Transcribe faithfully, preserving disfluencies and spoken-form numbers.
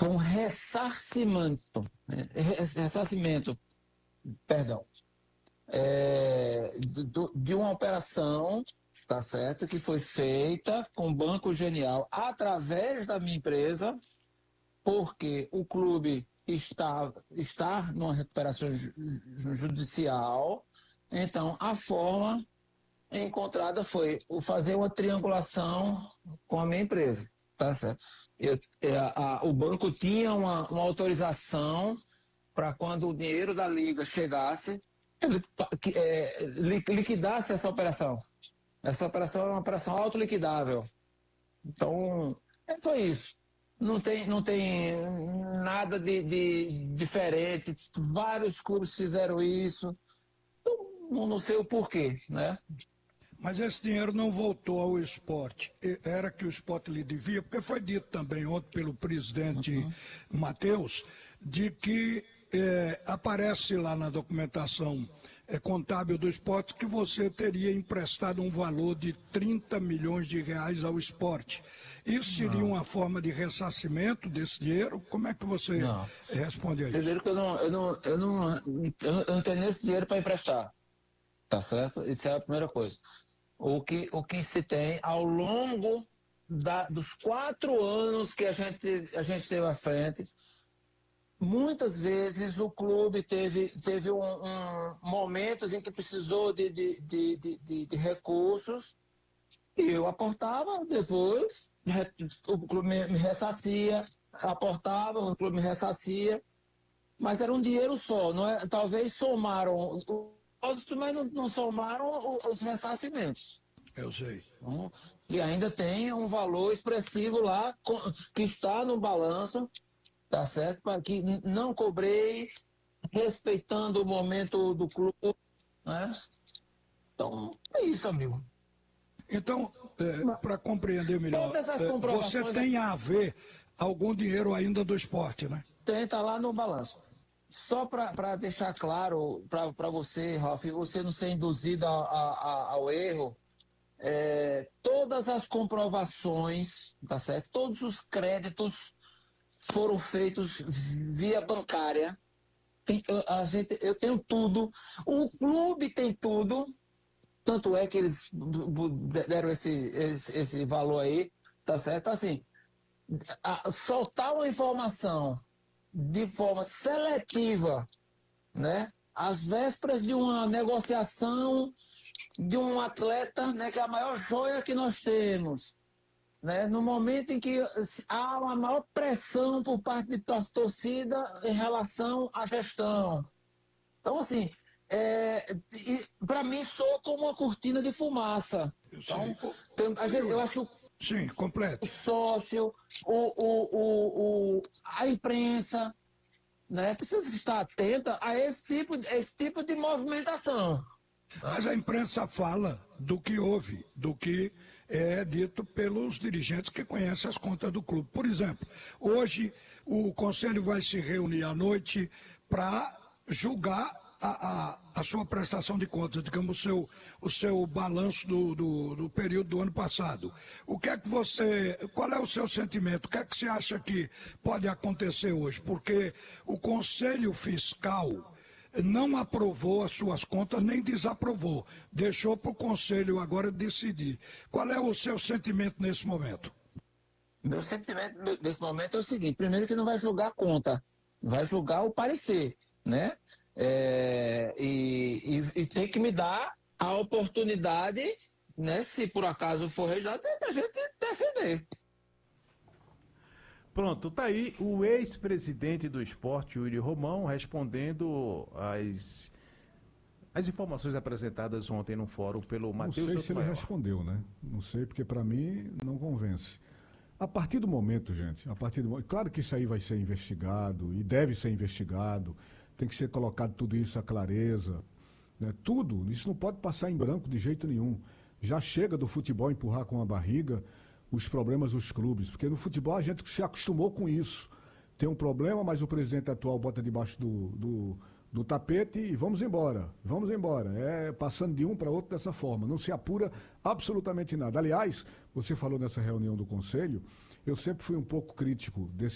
foi um ressarcimento, né, ressarcimento, perdão, é, do- de uma operação, tá certo, que foi feita com o Banco Genial através da minha empresa, porque o clube está, está numa recuperação ju- ju- judicial. Então, a forma encontrada foi o fazer uma triangulação com a minha empresa, tá certo? Eu, é, a- o banco tinha uma, uma autorização para quando o dinheiro da liga chegasse, ele pa- que, é, li- liquidasse essa operação. Essa operação é uma operação autoliquidável. Então, é, foi isso. Não tem, não tem nada de, de diferente. Vários clubes fizeram isso. Não, não sei o porquê, né? Mas esse dinheiro não voltou ao esporte. E- Era que o esporte lhe devia, porque foi dito também ontem pelo presidente Matheus, de que eh, aparece lá na documentação eh, contábil do esporte que você teria emprestado um valor de trinta milhões de reais ao esporte. Isso seria Não, uma forma de ressarcimento desse dinheiro? Como é que você não. responde a isso? Primeiro que eu não, eu não, eu não, eu não, eu não tenho nem esse dinheiro para emprestar, tá certo? Isso é a primeira coisa. O que, o que se tem ao longo da, dos quatro anos que a gente, a gente teve à frente, muitas vezes o clube teve, teve um, um momentos em que precisou de, de, de, de, de- de recursos, e eu aportava, depois o clube me, me ressarcia, aportava, o clube me ressarcia, mas era um dinheiro só, não é? Talvez somaram os depósitos, mas não, não somaram o- os ressarcimentos. Eu sei. Então, e ainda tem um valor expressivo lá co- que está no balanço, tá certo? Para que n- não cobrei, respeitando o momento do clube, né? Então, é isso, amigo. Então, Mas para compreender melhor, todas essas eh, você comprovações tem a ver algum dinheiro ainda do esporte, né? tem, tá lá no balanço. Só para deixar claro para você, Ralf, e você não ser induzido a- a- a- ao erro, é, todas as comprovações, tá certo? Todos os créditos foram feitos via bancária. Tem- eu- a gente, eu tenho tudo, o clube tem tudo, tanto é que eles bu- bu- deram esse, esse, esse valor aí, tá certo? Assim, a- soltar uma informação de forma seletiva, né? Às vésperas de uma negociação de um atleta, né, que é a maior joia que nós temos, né? No momento em que há uma maior pressão por parte de tor- torcida em relação à gestão. Então, assim, é, para mim soa como uma cortina de fumaça. Eu sei. Então, Ô, tem- a ô, gente- eu Yuri, acho que sim, o complete. sócio, o, o, o, o- a imprensa, né, precisa estar atenta a esse tipo, a esse tipo de movimentação. Mas Tá? a imprensa fala do que houve, do que é dito pelos dirigentes que conhecem as contas do clube. Por exemplo, hoje o conselho vai se reunir à noite para julgar a, a, a sua prestação de contas, digamos, o seu, o seu balanço do, do, do período do ano passado. O que é que você, qual é o seu sentimento? O que é que você acha que pode acontecer hoje? Porque o conselho fiscal não aprovou as suas contas, nem desaprovou. Deixou para o conselho agora decidir. Qual é o seu sentimento nesse momento? Meu sentimento nesse momento é o seguinte: primeiro, que não vai julgar a conta, vai julgar o parecer, né? É, e, e, e tem que me dar a oportunidade, né? Se por acaso for rejeitado, da gente defender. Pronto, tá aí o ex-presidente do esporte, Yuri Romão, respondendo às, às informações apresentadas ontem no fórum pelo Não Matheus sei se ele Sotomayor. respondeu, né? Não sei, porque para mim não convence. A partir do momento, gente, a partir do momento, claro que isso aí vai ser investigado e deve ser investigado, tem que ser colocado tudo isso à clareza, né? Tudo, isso não pode passar em branco de jeito nenhum. Já chega do futebol empurrar com a barriga os problemas dos clubes, porque no futebol a gente se acostumou com isso. Tem um problema, mas o presidente atual bota debaixo do, do, do tapete e vamos embora, vamos embora. É passando de um para outro dessa forma, não se apura absolutamente nada. Aliás, você falou nessa reunião do conselho, eu sempre fui um pouco crítico desse